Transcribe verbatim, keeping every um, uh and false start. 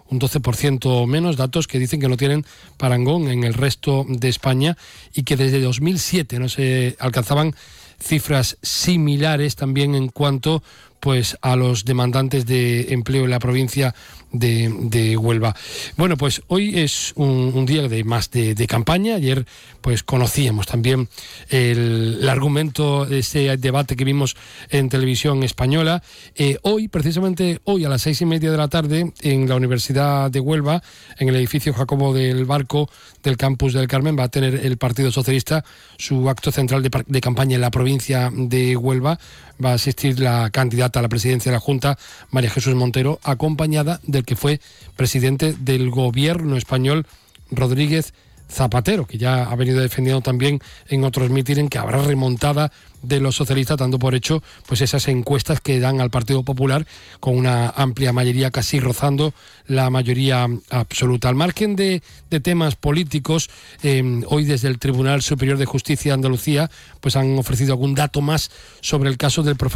un doce por ciento menos, datos que dicen que no tienen parangón en el resto de España y que desde dos mil siete no se alcanzaban cifras similares también en cuanto pues a los demandantes de empleo en la provincia de, de Huelva. Bueno, pues hoy es un, un día de más de, de campaña. Ayer pues conocíamos también el, el argumento de ese debate que vimos en televisión española. Eh, hoy, precisamente hoy a las seis y media de la tarde, en la Universidad de Huelva, en el edificio Jacobo del Barco del campus del Carmen, va a tener el Partido Socialista su acto central de, de campaña en la provincia de Huelva. Va a asistir la candidata a la presidencia de la Junta, María Jesús Montero, acompañada del que fue presidente del gobierno español, Rodríguez Zapatero, que ya ha venido defendiendo también en otros mítines que habrá remontada de los socialistas, dando por hecho pues esas encuestas que dan al Partido Popular con una amplia mayoría, casi rozando la mayoría absoluta. Al margen de, de temas políticos, eh, hoy desde el Tribunal Superior de Justicia de Andalucía pues han ofrecido algún dato más sobre el caso del profesor